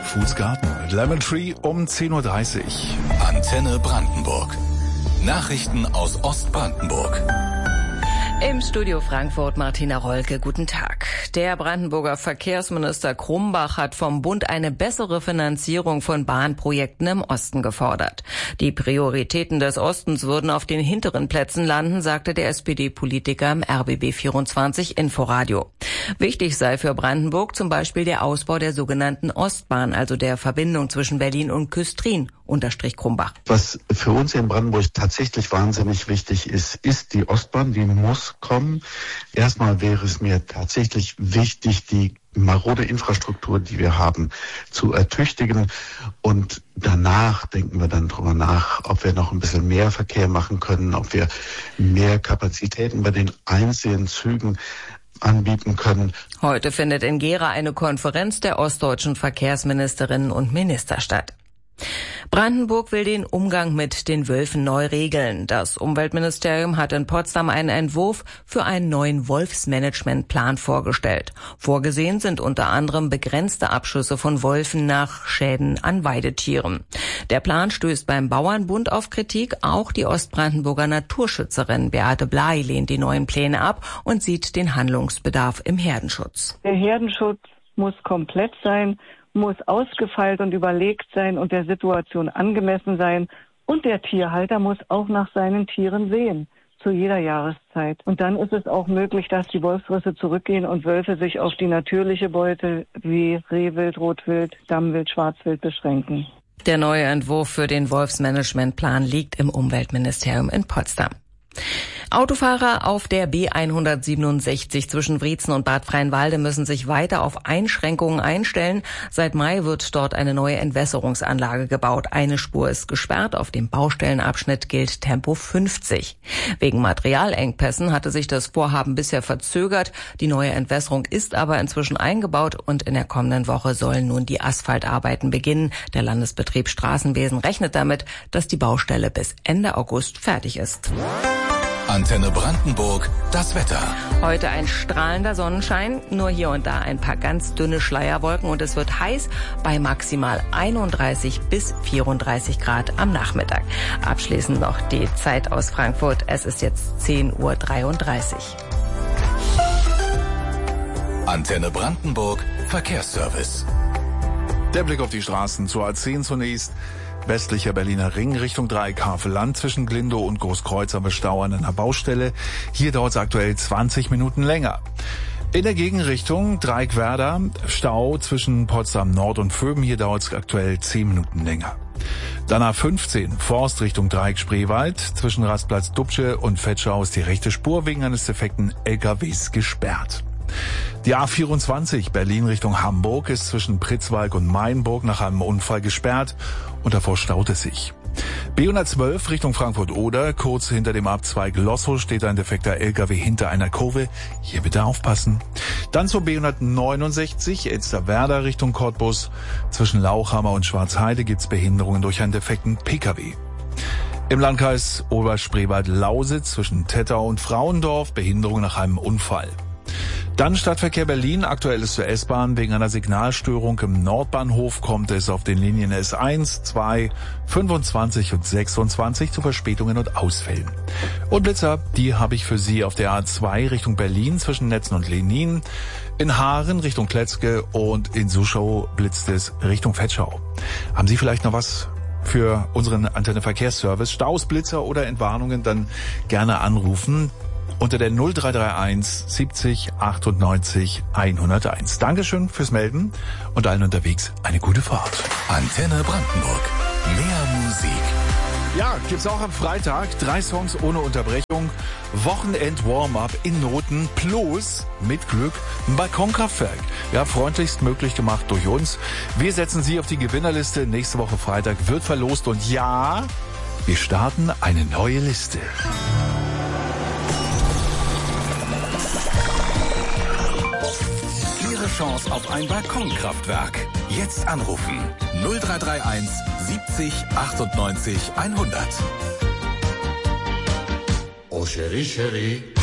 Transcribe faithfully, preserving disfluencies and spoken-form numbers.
Fußgarten mit Lemon Tree um zehn Uhr dreißig. Antenne Brandenburg. Nachrichten aus Ostbrandenburg. Im Studio Frankfurt Martina Rolke, guten Tag. Der Brandenburger Verkehrsminister Krumbach hat vom Bund eine bessere Finanzierung von Bahnprojekten im Osten gefordert. Die Prioritäten des Ostens würden auf den hinteren Plätzen landen, sagte der S P D-Politiker im R B B vierundzwanzig Inforadio. Wichtig sei für Brandenburg zum Beispiel der Ausbau der sogenannten Ostbahn, also der Verbindung zwischen Berlin und Küstrin, unterstrich Krumbach. Was für uns hier in Brandenburg tatsächlich wahnsinnig wichtig ist, ist die Ostbahn, die muss kommen. Erstmal wäre es mir tatsächlich wichtig, die marode Infrastruktur, die wir haben, zu ertüchtigen. Und danach denken wir dann drüber nach, ob wir noch ein bisschen mehr Verkehr machen können, ob wir mehr Kapazitäten bei den einzelnen Zügen anbieten können. Heute findet in Gera eine Konferenz der ostdeutschen Verkehrsministerinnen und Minister statt. Brandenburg will den Umgang mit den Wölfen neu regeln. Das Umweltministerium hat in Potsdam einen Entwurf für einen neuen Wolfsmanagementplan vorgestellt. Vorgesehen sind unter anderem begrenzte Abschüsse von Wölfen nach Schäden an Weidetieren. Der Plan stößt beim Bauernbund auf Kritik. Auch die Ostbrandenburger Naturschützerin Beate Bley lehnt die neuen Pläne ab und sieht den Handlungsbedarf im Herdenschutz. Der Herdenschutz muss komplett sein, muss ausgefeilt und überlegt sein und der Situation angemessen sein. Und der Tierhalter muss auch nach seinen Tieren sehen, zu jeder Jahreszeit. Und dann ist es auch möglich, dass die Wolfsrisse zurückgehen und Wölfe sich auf die natürliche Beute wie Rehwild, Rotwild, Dammwild, Schwarzwild beschränken. Der neue Entwurf für den Wolfsmanagementplan liegt im Umweltministerium in Potsdam. Autofahrer auf der B hundertsiebenundsechzig zwischen Wriezen und Bad Freienwalde müssen sich weiter auf Einschränkungen einstellen. Seit Mai wird dort eine neue Entwässerungsanlage gebaut. Eine Spur ist gesperrt. Auf dem Baustellenabschnitt gilt Tempo fünfzig. Wegen Materialengpässen hatte sich das Vorhaben bisher verzögert. Die neue Entwässerung ist aber inzwischen eingebaut und in der kommenden Woche sollen nun die Asphaltarbeiten beginnen. Der Landesbetrieb Straßenwesen rechnet damit, dass die Baustelle bis Ende August fertig ist. Antenne Brandenburg, das Wetter. Heute ein strahlender Sonnenschein, nur hier und da ein paar ganz dünne Schleierwolken und es wird heiß bei maximal einunddreißig bis vierunddreißig Grad am Nachmittag. Abschließend noch die Zeit aus Frankfurt. Es ist jetzt zehn Uhr dreiunddreißig. Antenne Brandenburg, Verkehrsservice. Der Blick auf die Straßen zur A zehn zunächst. Westlicher Berliner Ring Richtung Dreieck-Havelland zwischen Glindow und Großkreuz am Stau an einer Baustelle. Hier dauert es aktuell zwanzig Minuten länger. In der Gegenrichtung Dreieck-Werder Stau zwischen Potsdam Nord und Vöben. Hier dauert es aktuell zehn Minuten länger. Dann A fünfzehn Forst Richtung Dreieck-Spreewald zwischen Rastplatz Dubsche und Vetschau ist die rechte Spur wegen eines defekten L K Ws gesperrt. Die A vierundzwanzig Berlin Richtung Hamburg ist zwischen Pritzwalk und Mainburg nach einem Unfall gesperrt und davor staut es sich. B hundertzwölf Richtung Frankfurt-Oder, kurz hinter dem Abzweig Lossow steht ein defekter L K W hinter einer Kurve. Hier bitte aufpassen. Dann zur B hundertneunundsechzig Elsterwerda Richtung Cottbus. Zwischen Lauchhammer und Schwarzheide gibt's Behinderungen durch einen defekten P K W. Im Landkreis Oberspreewald-Lausitz zwischen Tettau und Frauendorf Behinderung nach einem Unfall. Dann Stadtverkehr Berlin. Aktuell ist zur S-Bahn wegen einer Signalstörung im Nordbahnhof kommt es auf den Linien S eins, zwei, fünfundzwanzig und sechsundzwanzig zu Verspätungen und Ausfällen. Und Blitzer, die habe ich für Sie auf der A zwei Richtung Berlin zwischen Netzen und Lenin. In Haaren Richtung Kletzke und in Suschau blitzt es Richtung Vetschau. Haben Sie vielleicht noch was für unseren Antenne Verkehrsservice? Staus, Blitzer oder Entwarnungen? Dann gerne anrufen. Unter der null drei drei eins siebzig achtundneunzig hunderteins. Dankeschön fürs Melden und allen unterwegs eine gute Fahrt. Antenne Brandenburg. Mehr Musik. Ja, gibt's auch am Freitag. Drei Songs ohne Unterbrechung. Wochenend-Warm-up in Noten plus mit Glück ein Balkonkraftwerk. Ja, freundlichst möglich gemacht durch uns. Wir setzen Sie auf die Gewinnerliste. Nächste Woche Freitag wird verlost und ja, wir starten eine neue Liste. Chance auf ein Balkonkraftwerk. Jetzt anrufen. null drei drei eins siebzig achtundneunzig hundert. Oh Chérie, Chérie.